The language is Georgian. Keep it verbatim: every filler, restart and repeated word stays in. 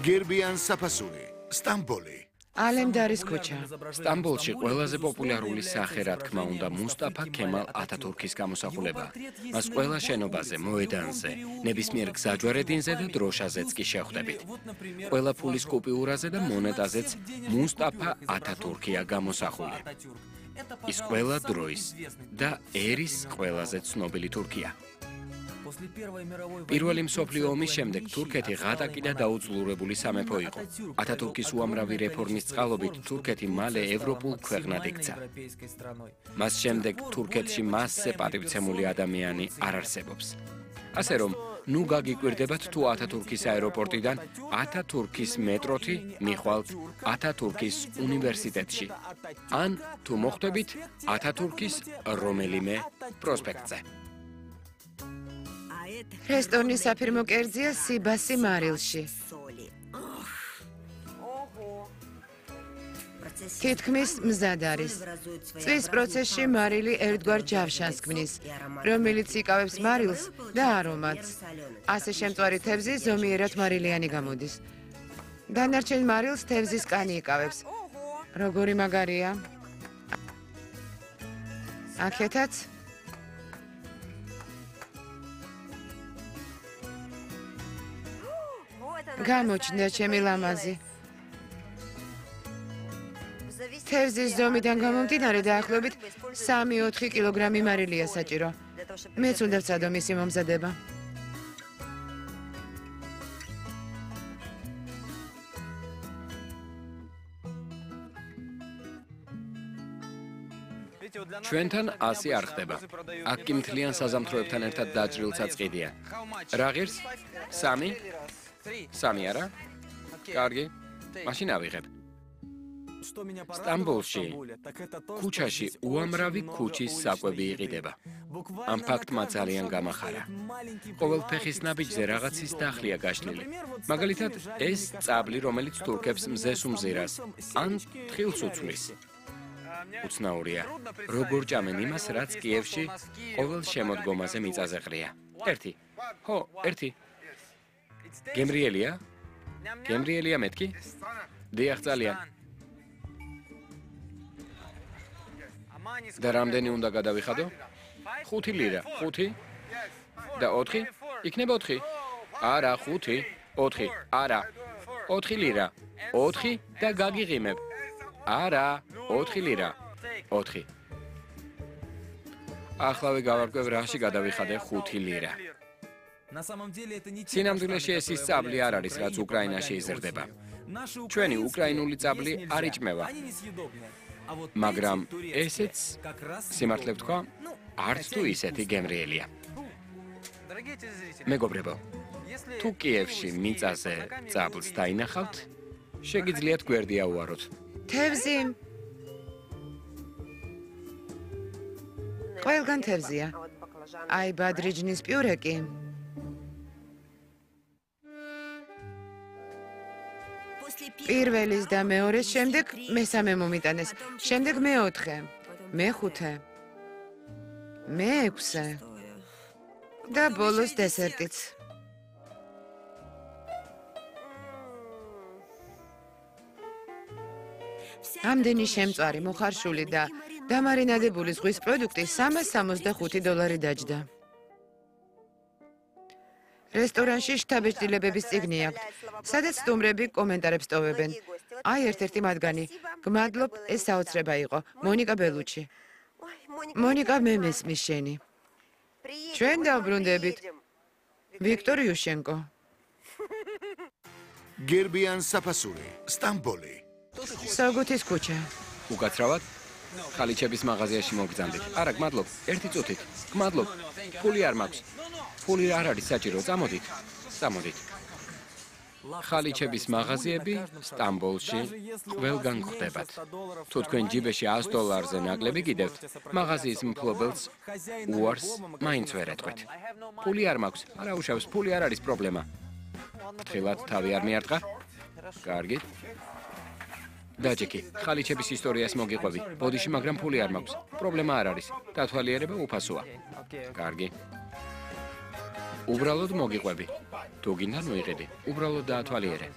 გერბიან საფასური, სტამბოლი. ალემდარის ქუჩა. სტამბოლში ყველაზე პოპულარული სახე, რა თქმა უნდა, მუსტაფა ქემალ ათათურქის გამოსახულება. მას ყველა შენობაზე, მოედანზე, ნებისმიერ გზაჯვარედინზე და დროშაზეც კი შეხვდებით. ყველა ფულის კუპიურაზე და მონეტაზეც მუსტაფა ათათურქია გამოსახული. ის ყველა დროის და ერის ყველაზე ცნობილი თურქია. პირველი მსოფლიო ომის შემდეგ თურქეთი ღატაკი და დაუძლურებული სამეფო იყო. ათათურქის უამრავი რეფორმის წყალობით თურქეთი მალე ევროპულ ქვეყნად იქცა. მას შემდეგ თურქეთში მასზე პატივცემული ადამიანი არ არსებობს. ასე რომ, ნუ გაგიკვირდებათ თუ ათათურქის აეროპორტიდან ათათურქის მეტროთი მიხვალთ ათათურქის უნივერსიტეტში. ან თუ მოხვდებით ათათურქის რომელიმე პროსპექტზე. რესტორნის საფირმო კერძია სიბასი მარილში. თითქმის მზად არის. წვის პროცესში მარილი ერთგვარ ჯავშანს ქმნის, რომელიც იკავებს მარილს და არომატს. ასე შემწვარი თევზი ზომიერად მარილიანი გამოდის. დანარჩენ მარილს თევზის კანი იკავებს. როგორი მაგარია? აქეთაც გამოჩნდა ჩემი ლამაზი. თევზის ზომიდან გამომდინარე დაახლოებით სამი-ოთხი კილოგრამი მარილია საჭირო. მეც უნდა ვცადო მისი მომზადება. ჩვენთან ასი არ ხდება. აქ კი მთლიან საზამთროებთან ერთად დაჭრილსაც ყიდიან. რა ღირს? სამი? სამი არა? კარგი. მაშინ ავიღებ. სტამბოლში ქუჩაში უამრავი ქუჩის საკვები იყიდება. ამ ფაქტმა ძალიან გამახარა. ყოველ ფეხის ნაბიჯზე რაღაცის დახლია გაშლილი. მაგალითად, ეს წაბლი, რომელიც თურქებს მზეს უმზირას, ან თხილს უცვლის. უცნაურია, როგორ ჭამენ იმას, რაც კიევში ყოველ შემოდგომაზე მიწაზე ყრია. ერთი. ხო, ერთი. გემრიელია? გემრიელია მეთქი? დიახ, ძალიან. და რამდენი უნდა გადავიხადო? ხუთი ლირა. ხუთი? და ოთხი? იქნება ოთხი? არა, ხუთი. ოთხი. არა. ოთხი ლირა. ოთხი და გაგიღიმებ. არა, ოთხი ლირა. ოთხი. ახლავე გავარკვევ რაში გადავიხადე ხუთი ლირა. სინამდვილეში ეს ის წაბლი არ არის, რაც უკრაინაში იზრდება. ჩვენი უკრაინული წაბლი არ იჭმევა. მაგრამ ესეც, სიმართლე ვთქვა, არც თუ ისეთი გემრიელია. მეგობრებო, თუ კიევში მიწაზე წაბლს დაინახავთ, შეგიძლიათ გვერდი აუაროთ. თევზი. ყველგან თევზია. აი, ბადრიჯნის პიურე კი. პირველის და მეორის შემდეგ მესამე მომიტანეს, შემდეგ მეოთხე, მეხუთე, მეექვსე და ბოლოს დესერტიც. ამდენი შემწვარი, მოხარშული და დამარინადებული ზღვის პროდუქტი სამას სამოცდახუთი დოლარი დაჯდა. რესტორანში შთაბეჭდილებების წიგნი აქვთ, სადაც სტუმრები კომენტარებს ტოვებენ. აი, ერთ-ერთი მათგანი. გმადლობ, ეს საოცრება იყო. მონიკა ბელუჩი. მონიკა, მე მესმის შენი. ჩვენ დავბრუნდებით. ვიქტორ იუშენკო. გერბიან საფასური, სტამბოლი. სოგუთის ქუჩა. უკაცრავად? ხალიჩების მაღაზიაში მოგძანდით. არა, გმადლობ, ერთი წუთით. გმადლობ, ფული არ მაქვს. ფული არ არის საჭირო, წამოდით. წამოდით. ხალიჩების მაღაზიები სტამბოლში ყველგან გვხვდებათ. თუ თქვენ ჯიბეში ას დოლარზე ნაკლები გიდევთ, მაღაზიის მფლობელს უარს მაინც ვერ ეტყვით. ფული არ მაქვს, არა უშავს, ფული არ არის პრობლემა. ფრთხილად თავი არ მიარტყა? კარგი. დაჯექი, ხალიჩების ისტორიას მოგიყვები. ბოდიში, მაგრამ ფული არ მაქვს. პრობლემა არ არის. დათვალიერება უფასოა. კარგი. უბრალოდ მოგიყვები. თუ გინდა მოიყიდი. უბრალოდ დაათვალიერე.